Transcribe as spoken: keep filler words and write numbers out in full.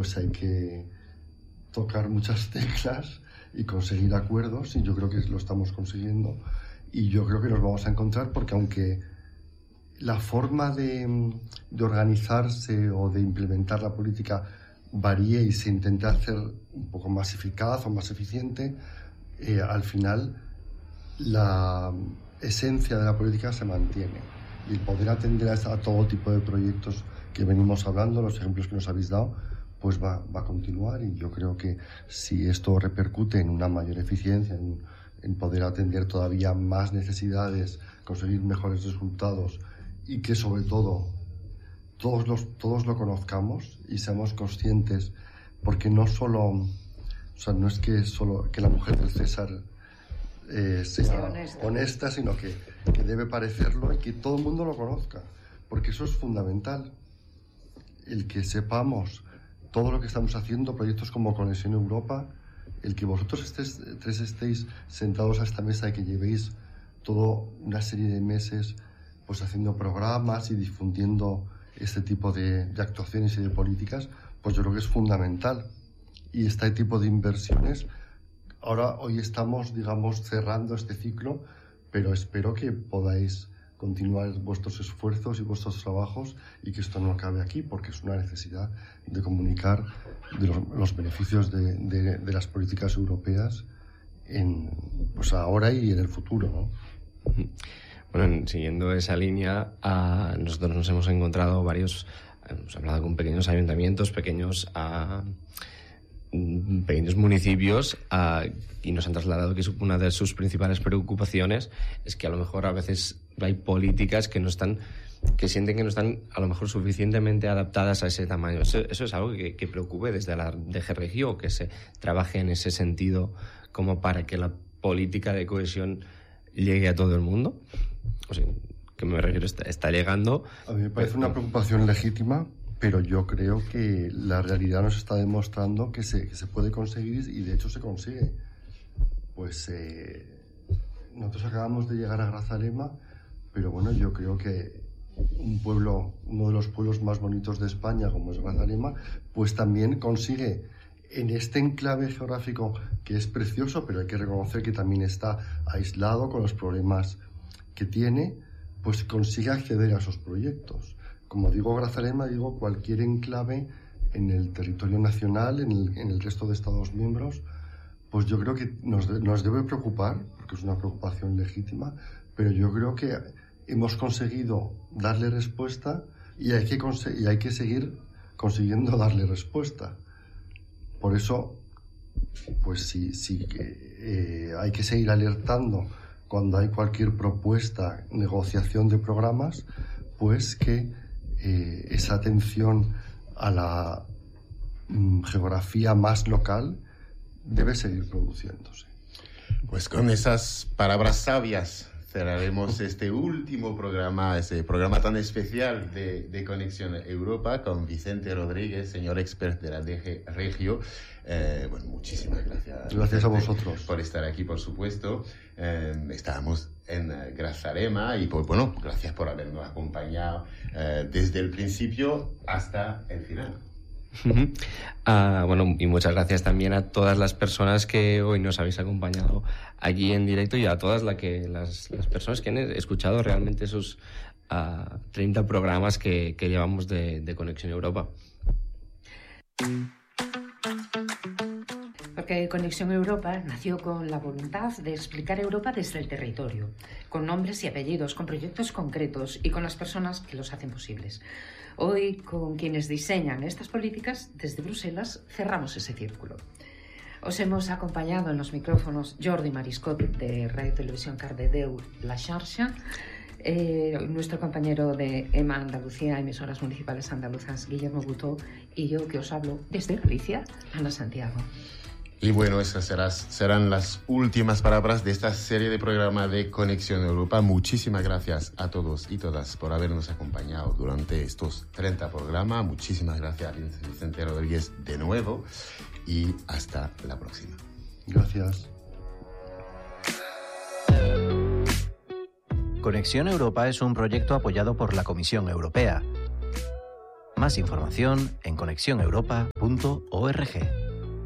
pues hay que tocar muchas teclas y conseguir acuerdos, y yo creo que lo estamos consiguiendo, y yo creo que nos vamos a encontrar, porque aunque la forma de, de organizarse o de implementar la política varíe y se intente hacer un poco más eficaz o más eficiente, eh, al final la esencia de la política se mantiene, y el poder atender a, a todo tipo de proyectos que venimos hablando, los ejemplos que nos habéis dado, pues va, va a continuar. Y yo creo que si esto repercute en una mayor eficiencia, en, en poder atender todavía más necesidades, conseguir mejores resultados, y que sobre todo todos, los, todos lo conozcamos y seamos conscientes, porque no solo, o sea, no es que solo que la mujer del César eh, sea honesta. honesta, sino que, que debe parecerlo, y que todo el mundo lo conozca, porque eso es fundamental, el que sepamos todo lo que estamos haciendo, proyectos como Conexión Europa, el que vosotros estés, tres estéis sentados a esta mesa y que llevéis toda una serie de meses pues haciendo programas y difundiendo este tipo de, de actuaciones y de políticas, pues yo creo que es fundamental. Y este tipo de inversiones, ahora hoy estamos, digamos, cerrando este ciclo, pero espero que podáis continuar vuestros esfuerzos y vuestros trabajos, y que esto no acabe aquí, porque es una necesidad de comunicar de los, los beneficios de, de, de las políticas europeas en, pues ahora y en el futuro, ¿no? Bueno, siguiendo esa línea, uh, nosotros nos hemos encontrado varios, hemos hablado con pequeños ayuntamientos, pequeños uh, pequeños municipios, uh, y nos han trasladado que una de sus principales preocupaciones es que a lo mejor a veces hay políticas que no están, que sienten que no están a lo mejor suficientemente adaptadas a ese tamaño. Eso, eso es algo que, que preocupe desde la D G Regio, que se trabaje en ese sentido como para que la política de cohesión llegue a todo el mundo. O sea, que me refiero, está, está llegando. A mí me parece una preocupación legítima, pero yo creo que la realidad nos está demostrando que se, que se puede conseguir, y de hecho se consigue. Pues eh, nosotros acabamos de llegar a Grazalema, pero bueno, yo creo que un pueblo, uno de los pueblos más bonitos de España, como es Grazalema, pues también consigue, en este enclave geográfico que es precioso, pero hay que reconocer que también está aislado con los problemas que tiene, pues consigue acceder a esos proyectos. Como digo Grazalema, digo cualquier enclave en el territorio nacional, en el, en el resto de Estados miembros, pues yo creo que nos, nos debe preocupar, porque es una preocupación legítima, pero yo creo que hemos conseguido darle respuesta, y hay que, y hay que seguir consiguiendo darle respuesta. Por eso, pues sí, sí eh, hay que seguir alertando cuando hay cualquier propuesta, negociación de programas, pues que eh, esa atención a la mm, geografía más local debe seguir produciéndose. Pues con esas palabras sabias cerraremos este último programa, ese programa tan especial de, de Conexión Europa, con Vicente Rodríguez, señor expert de la D G Regio. Eh, bueno, muchísimas gracias. Gracias a vosotros. Por estar aquí, por supuesto. Eh, estábamos en uh, Grazalema, y pues, bueno, gracias por habernos acompañado uh, desde el principio hasta el final. Uh, bueno, y muchas gracias también a todas las personas que hoy nos habéis acompañado aquí en directo, y a todas la que, las, las personas que han escuchado realmente esos uh, treinta programas que, que llevamos de, de Conexión Europa. Porque Conexión Europa nació con la voluntad de explicar Europa desde el territorio, con nombres y apellidos, con proyectos concretos y con las personas que los hacen posibles. Hoy, con quienes diseñan estas políticas, desde Bruselas, cerramos ese círculo. Os hemos acompañado en los micrófonos Jordi Mariscot, de Radio Televisión Cardedeu La Xarxa, eh, nuestro compañero de EMA Andalucía, emisoras municipales andaluzas, Guillermo Butó, y yo, que os hablo desde Galicia, Ana Santiago. Y bueno, esas serán, serán las últimas palabras de esta serie de programa de Conexión Europa. Muchísimas gracias a todos y todas por habernos acompañado durante estos treinta programas. Muchísimas gracias a Vicente Rodríguez de nuevo, y hasta la próxima. Gracias. Conexión Europa es un proyecto apoyado por la Comisión Europea. Más información en conexión europa punto org.